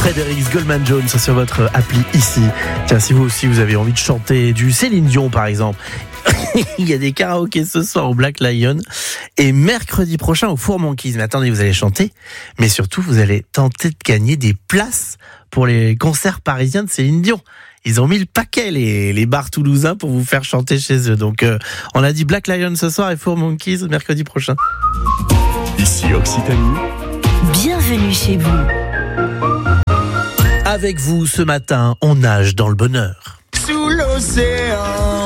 Frédéric Goldman Jones sur votre appli ici. Tiens, si vous aussi vous avez envie de chanter du Céline Dion par exemple, il y a des karaokés ce soir au Black Lion et mercredi prochain au Four Monkeys. Mais attendez, vous allez chanter, mais surtout vous allez tenter de gagner des places pour les concerts parisiens de Céline Dion. Ils ont mis le paquet, les bars toulousains, pour vous faire chanter chez eux. Donc, on a dit Black Lion ce soir et Four Monkeys mercredi prochain. Ici Occitanie. Bienvenue chez vous. Avec vous, ce matin, on nage dans le bonheur. Sous l'océan,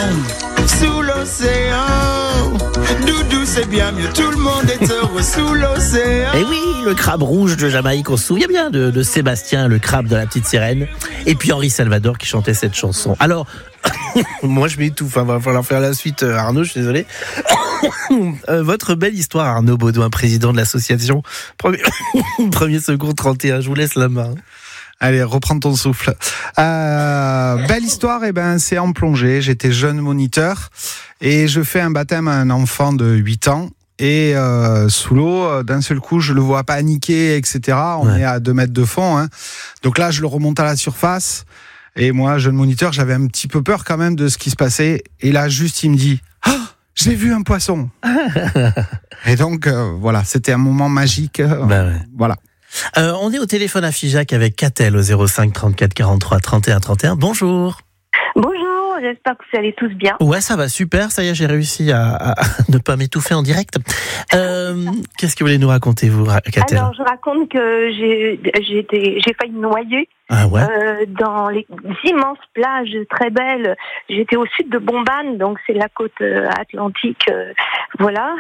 Doudou c'est bien mieux, tout le monde est heureux sous l'océan. Et oui, le crabe rouge de Jamaïque, on se souvient bien de Sébastien, le crabe de la petite sirène. Et puis Henri Salvador qui chantait cette chanson. Alors, moi je m'étouffe, va falloir faire la suite, Arnaud, je suis désolé. Votre belle histoire, Arnaud Baudouin, président de l'association Premier Secours 31, je vous laisse la main. Allez, reprends ton souffle. Belle histoire, c'est en plongée. J'étais jeune moniteur et je fais un baptême à un enfant de 8 ans. Et sous l'eau, d'un seul coup, je le vois paniquer, etc. On est à 2 mètres de fond. Donc là, je le remonte à la surface. Et moi, jeune moniteur, j'avais un petit peu peur quand même de ce qui se passait. Et là, juste, il me dit « Ah, j'ai vu un poisson !» Et donc, voilà, c'était un moment magique. Voilà. On est au téléphone à Figeac avec Catel au 05 34 43 31 31. Bonjour. Bonjour, j'espère que vous allez tous bien. Ouais, ça va super, ça y est, j'ai réussi à ne pas m'étouffer en direct. Qu'est-ce que vous voulez nous raconter, vous, Catel ? Alors, je raconte que j'ai failli me noyer. Ah ouais. Dans les immenses plages très belles. J'étais au sud de Bombane, donc c'est la côte atlantique, voilà.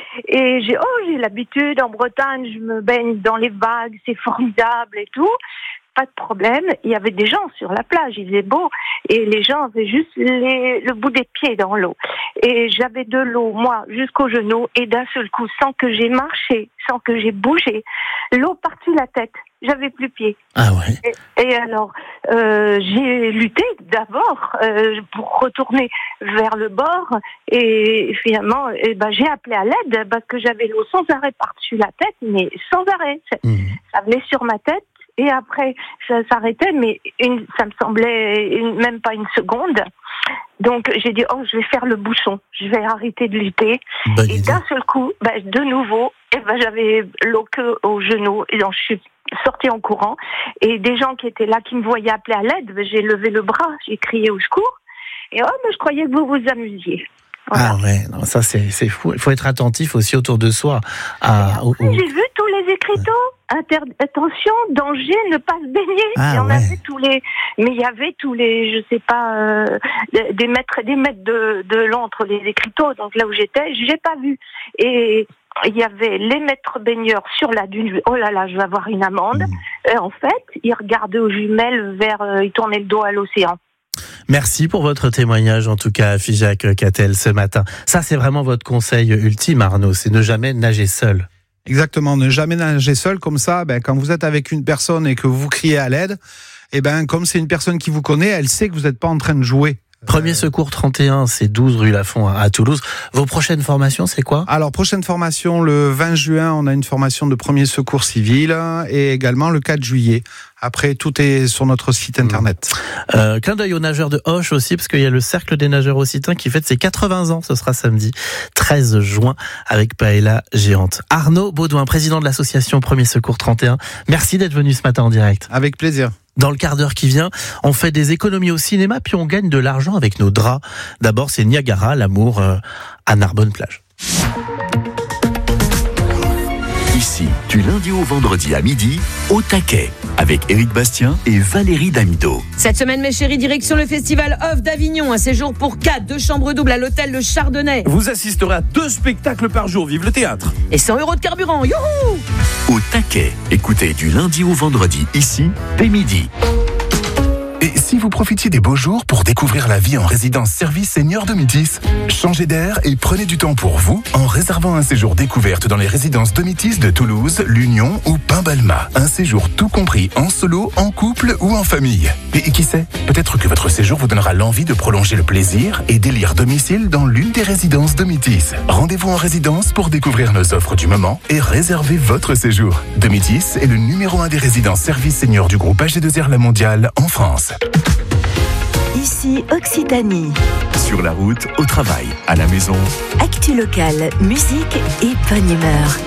Et j'ai l'habitude en Bretagne, je me baigne dans les vagues, c'est formidable et tout. Pas de problème. Il y avait des gens sur la plage, il faisait beau, et les gens avaient juste le bout des pieds dans l'eau. Et j'avais de l'eau, moi, jusqu'aux genoux, et d'un seul coup, sans que j'ai marché, sans que j'ai bougé, l'eau partit la tête. J'avais plus pied. Ah ouais. Et alors, j'ai lutté d'abord pour retourner vers le bord, et finalement, j'ai appelé à l'aide parce que j'avais l'eau sans arrêt par-dessus la tête, mais sans arrêt. Ça venait sur ma tête. Et après, ça s'arrêtait, mais ça me semblait même pas une seconde. Donc, j'ai dit, je vais faire le bouchon. Je vais arrêter de lutter. Bonne et idée. d'un seul coup, de nouveau, j'avais l'eau que au genou. Et donc, je suis sortie en courant. Et des gens qui étaient là, qui me voyaient appeler à l'aide, j'ai levé le bras, j'ai crié au secours. Et mais je croyais que vous vous amusiez. Voilà. Ah ouais, non, ça c'est fou. Il faut être attentif aussi autour de soi. J'ai vu tous les écriteaux. Attention, danger, ne pas se baigner. Ah, il y en avait mais il y avait tous les, je sais pas, des mètres et des mètres de long entre les écriteaux. Donc là où j'étais, j'ai pas vu. Et il y avait les maîtres baigneurs sur la dune. Oh là là, je vais avoir une amende. En fait, ils regardaient aux jumelles ils tournaient le dos à l'océan. Merci pour votre témoignage, en tout cas, Figeac Catel, ce matin. Ça, c'est vraiment votre conseil ultime, Arnaud, c'est ne jamais nager seul. Exactement, ne jamais nager seul. Comme ça, quand vous êtes avec une personne et que vous criez à l'aide, comme c'est une personne qui vous connaît, elle sait que vous n'êtes pas en train de jouer. Premier Secours 31, c'est 12 rue Lafont à Toulouse. Vos prochaines formations, c'est quoi ? Alors, prochaine formation, le 20 juin, on a une formation de premier secours civil et également le 4 juillet. Après, tout est sur notre site internet. Clin d'œil aux nageurs de Auch aussi, parce qu'il y a le Cercle des nageurs occitans qui fête ses 80 ans. Ce sera samedi 13 juin avec Paella Géante. Arnaud Baudouin, président de l'association Premier Secours 31. Merci d'être venu ce matin en direct. Avec plaisir. Dans le quart d'heure qui vient, on fait des économies au cinéma, puis on gagne de l'argent avec nos draps. D'abord, c'est Niagara, l'amour à Narbonne-Plage. Ici, du lundi au vendredi à midi, au taquet, avec Éric Bastien et Valérie Damido. Cette semaine, mes chéris, direction le Festival Off d'Avignon. Un séjour pour 4, 2 chambres doubles à l'hôtel Le Chardonnay. Vous assisterez à 2 spectacles par jour. Vive le théâtre. Et 100 € de carburant. Youhou! Au taquet, écoutez du lundi au vendredi, ici, dès midi. Et Et si vous profitiez des beaux jours pour découvrir la vie en résidence service senior Domitis? Changez d'air et prenez du temps pour vous en réservant un séjour découverte dans les résidences Domitis de Toulouse, l'Union ou Pain-Balma. Un séjour tout compris en solo, en couple ou en famille. Et qui sait, peut-être que votre séjour vous donnera l'envie de prolonger le plaisir et délire domicile dans l'une des résidences Domitis. Rendez-vous en résidence pour découvrir nos offres du moment et réserver votre séjour. Domitis est le numéro 1 des résidences service senior du groupe AG2R La Mondiale en France. Ici Occitanie. Sur la route, au travail, à la maison. Actu locale, musique et bonne humeur.